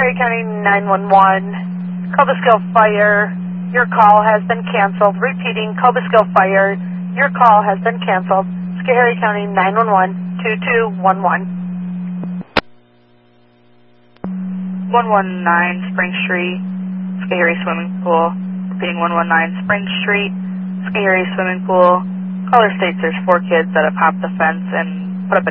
Schoharie County 911, Cobleskill Fire, your call has been canceled. Repeating, Cobleskill Fire, your call has been canceled. Schoharie County 911, 2211. 119 Spring Street, Schoharie Swimming Pool. Repeating, 119 Spring Street, Schoharie Swimming Pool. Caller states there's 4 kids that have hopped the fence and